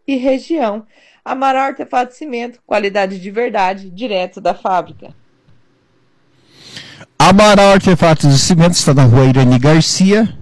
e região. Amaral Artefato de Cimento, qualidade de verdade, direto da fábrica. Amaral Artefatos de Cimento está na rua Irani Garcia,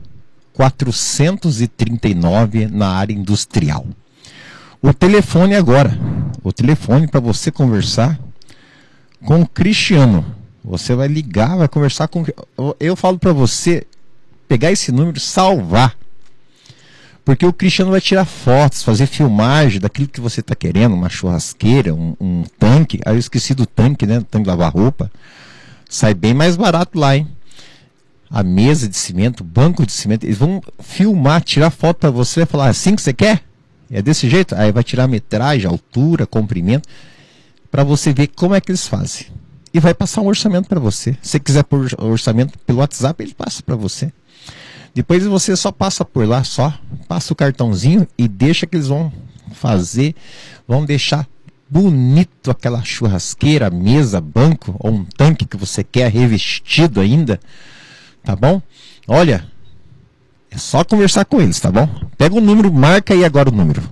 439, na área industrial. O telefone agora, o telefone para você conversar com o Cristiano. Você vai ligar, vai conversar com... Eu falo para você pegar esse número, salvar. Porque o Cristiano vai tirar fotos, fazer filmagem daquilo que você está querendo, uma churrasqueira, um tanque. Aí eu esqueci do tanque, né? Do tanque de lavar roupa. Sai bem mais barato lá, hein? A mesa de cimento, o banco de cimento. Eles vão filmar, tirar foto para você. Vai falar, assim que você quer? É desse jeito? Aí vai tirar a metragem, altura, comprimento. Para você ver como é que eles fazem. E vai passar um orçamento para você. Se você quiser pôr orçamento pelo WhatsApp, ele passa para você. Depois você só passa por lá, só passa o cartãozinho e deixa que eles vão fazer, vão deixar bonito aquela churrasqueira, mesa, banco ou um tanque que você quer revestido ainda, tá bom? Olha, é só conversar com eles, tá bom? Pega o número, marca aí agora o número: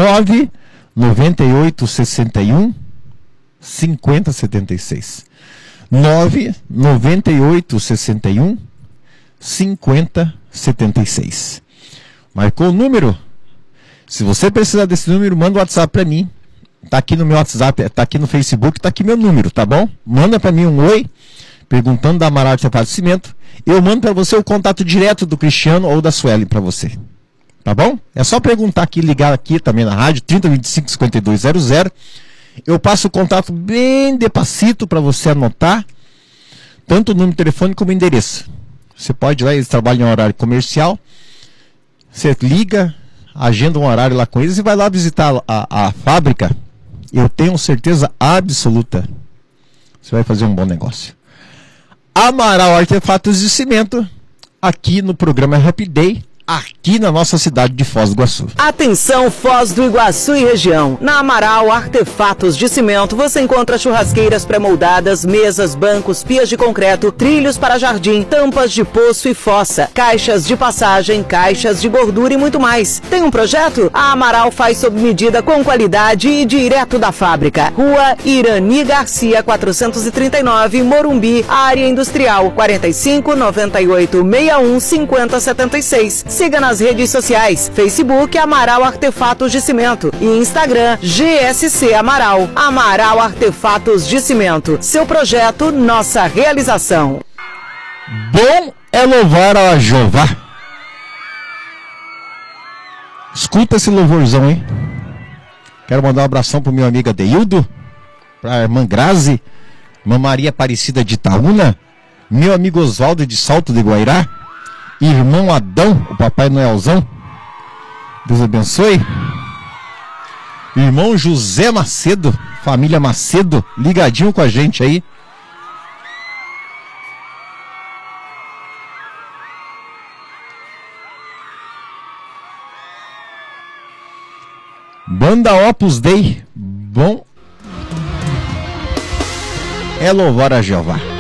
99861 5076. 99861 5076. Marcou o número? Se você precisar desse número, manda o WhatsApp para mim. Tá aqui no meu WhatsApp, tá aqui no Facebook, tá aqui meu número, tá bom? Manda para mim um oi, perguntando da Amaral Artefato de Cimento. Eu mando para você o contato direto do Cristiano ou da Sueli para você. Tá bom? É só perguntar aqui, ligar aqui também na rádio 3025 5200. Eu passo o contato bem despacito para você anotar, tanto o número de telefone como o endereço. Você pode ir lá, eles trabalham em horário comercial. Você liga, agenda um horário lá com eles e vai lá visitar a fábrica. Eu tenho certeza absoluta, você vai fazer um bom negócio. Amaral Artefatos de Cimento, aqui no programa Happy Day, aqui na nossa cidade de Foz do Iguaçu. Atenção, Foz do Iguaçu e região. Na Amaral Artefatos de Cimento você encontra churrasqueiras pré-moldadas, mesas, bancos, pias de concreto, trilhos para jardim, tampas de poço e fossa, caixas de passagem, caixas de gordura e muito mais. Tem um projeto? A Amaral faz sob medida com qualidade e direto da fábrica. Rua Irani Garcia 439, Morumbi, área industrial, 45 98 61 50 76. Siga nas redes sociais, Facebook Amaral Artefatos de Cimento e Instagram GSC Amaral. Amaral Artefatos de Cimento. Seu projeto, nossa realização. Bom é louvar a Jeová. Escuta esse louvorzão, hein? Quero mandar um abração pro meu amigo Adeildo, pra irmã Grazi, irmã Maria Aparecida de Itaúna, meu amigo Oswaldo de Salto de Guairá, irmão Adão, o Papai Noelzão, Deus abençoe. Irmão José Macedo, família Macedo, ligadinho com a gente aí. Banda Opus Dei, bom é louvar a Jeová.